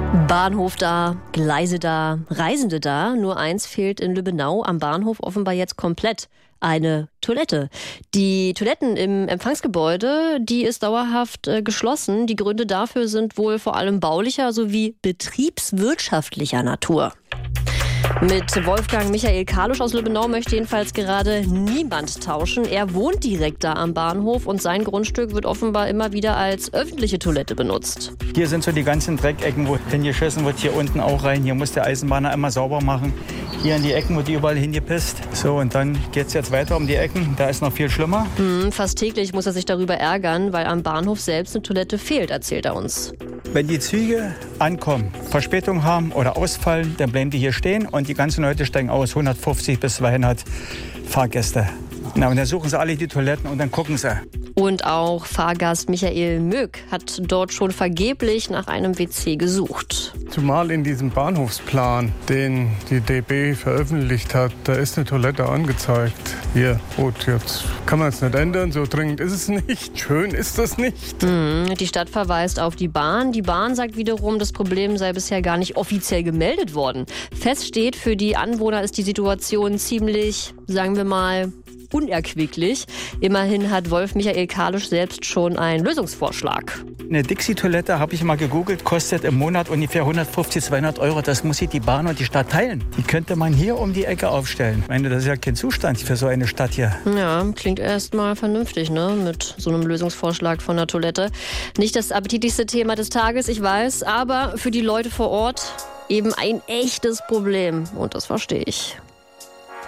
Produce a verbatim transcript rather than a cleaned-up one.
Bahnhof da, Gleise da, Reisende da. Nur eins fehlt in Lübbenau am Bahnhof offenbar jetzt komplett. Eine Toilette. Die Toiletten im Empfangsgebäude, die ist dauerhaft äh, geschlossen. Die Gründe dafür sind wohl vor allem baulicher sowie betriebswirtschaftlicher Natur. Mit Wolfgang Michael Kalusch aus Lübbenau möchte jedenfalls gerade niemand tauschen. Er wohnt direkt da am Bahnhof und sein Grundstück wird offenbar immer wieder als öffentliche Toilette benutzt. Hier sind so die ganzen Dreckecken, wo hingeschissen wird, hier unten auch rein. Hier muss der Eisenbahner immer sauber machen. Hier in die Ecken wird überall hingepisst. So, und dann geht es jetzt weiter um die Ecken. Da ist noch viel schlimmer. Hm, fast täglich muss er sich darüber ärgern, weil am Bahnhof selbst eine Toilette fehlt, erzählt er uns. Wenn die Züge ankommen, Verspätung haben oder ausfallen, dann bleiben die hier stehen und die ganzen Leute steigen aus, hundertfünfzig bis zweihundert Fahrgäste. Na, und dann suchen sie alle die Toiletten und dann gucken sie. Und auch Fahrgast Michael Möck hat dort schon vergeblich nach einem W C gesucht. Zumal in diesem Bahnhofsplan, den die D B veröffentlicht hat, da ist eine Toilette angezeigt. Hier, gut, jetzt kann man es nicht ändern, so dringend ist es nicht. Schön ist das nicht. Mhm, die Stadt verweist auf die Bahn. Die Bahn sagt wiederum, das Problem sei bisher gar nicht offiziell gemeldet worden. Fest steht, für die Anwohner ist die Situation ziemlich, sagen wir mal, unerquicklich. Immerhin hat Wolf Michael Kalusch selbst schon einen Lösungsvorschlag. Eine Dixie-Toilette, habe ich mal gegoogelt, kostet im Monat ungefähr hundertfünfzig, zweihundert Euro. Das muss sich die Bahn und die Stadt teilen. Die könnte man hier um die Ecke aufstellen. Ich meine, das ist ja kein Zustand für so eine Stadt hier. Ja, klingt erstmal vernünftig, ne? Mit so einem Lösungsvorschlag von der Toilette. Nicht das appetitlichste Thema des Tages, ich weiß, aber für die Leute vor Ort eben ein echtes Problem. Und das verstehe ich.